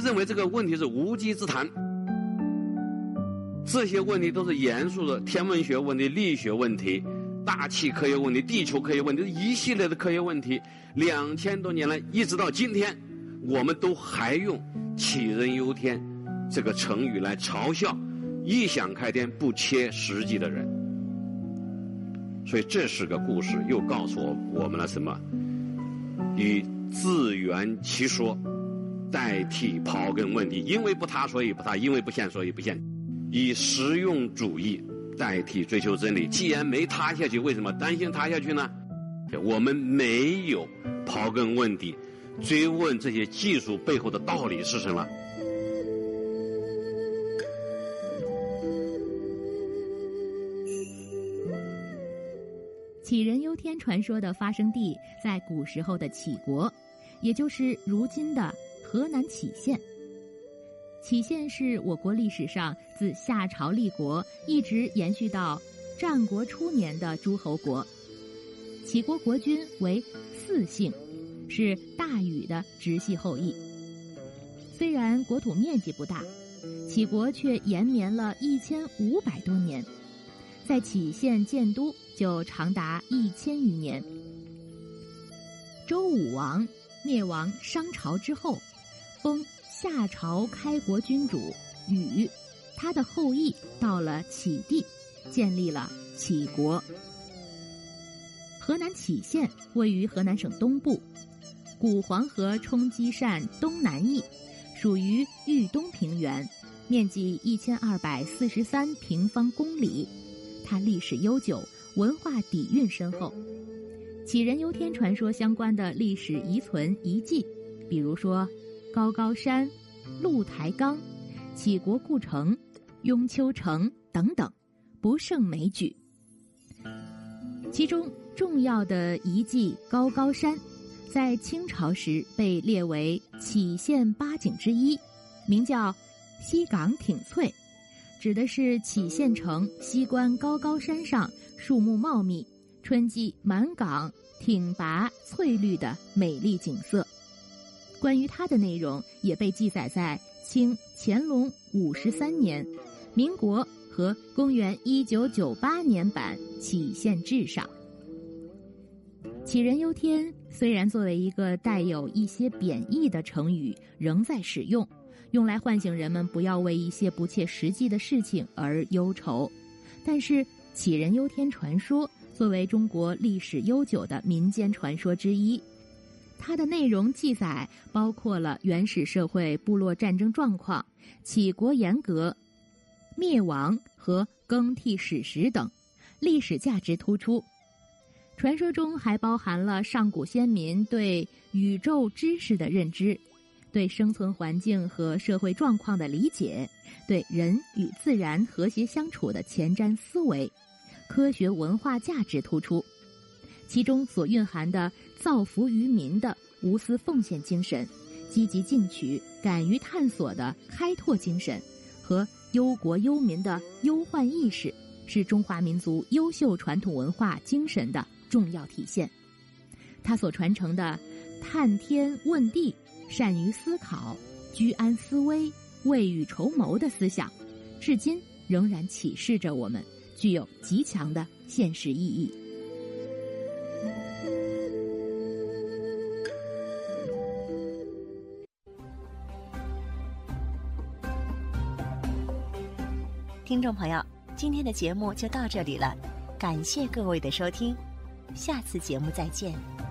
认为这个问题是无稽之谈。这些问题都是严肃的天文学问题、力学问题、大气科学问题、地球科学问题，一系列的科学问题。2000多年来，一直到今天，我们都还用杞人忧天这个成语来嘲笑异想开天不切实际的人。所以这是个故事，又告诉我们了什么？以自圆其说代替刨根问底，因为不他所以不他，因为不现所以不现，以实用主义代替追求真理。既然没塌下去，为什么担心塌下去呢？我们没有刨根问底，追问这些技术背后的道理是什么。 杞人忧天传说的发生地在古时候的杞国，也就是如今的河南杞县。杞县是我国历史上自夏朝立国一直延续到战国初年的诸侯国。杞国国君为姒姓，是大禹的直系后裔。虽然国土面积不大，杞国却延绵了1500多年，在杞县建都就长达1000余年。周武王灭亡商朝之后，封夏朝开国君主禹，他的后裔到了杞地，建立了杞国。河南杞县位于河南省东部，古黄河冲积扇东南翼，属于豫东平原，面积1243平方公里。它历史悠久，文化底蕴深厚。杞人忧天传说相关的历史遗存遗迹，比如说高高山、鹿台冈、杞国故城、雍丘城等等，不胜枚举。其中重要的遗迹高高山，在清朝时被列为杞县8景之一，名叫西岗挺翠，指的是杞县城西关高高山上树木茂密，春季满岗挺拔翠绿的美丽景色。关于它的内容也被记载在清乾隆53年、民国和公元1998年版杞县志上。杞人忧天虽然作为一个带有一些贬义的成语仍在使用，用来唤醒人们不要为一些不切实际的事情而忧愁，但是杞人忧天传说作为中国历史悠久的民间传说之一，它的内容记载包括了原始社会部落战争状况、杞国沿革、灭亡和更替史实等，历史价值突出。传说中还包含了上古先民对宇宙知识的认知，对生存环境和社会状况的理解，对人与自然和谐相处的前瞻思维，科学文化价值突出。其中所蕴含的造福于民的无私奉献精神、积极进取、敢于探索的开拓精神和忧国忧民的忧患意识，是中华民族优秀传统文化精神的重要体现。它所传承的探天问地、善于思考、居安思危、未雨绸缪的思想，至今仍然启示着我们，具有极强的现实意义。 听众朋友，今天的节目就到这里了，感谢各位的收听，下次节目再见。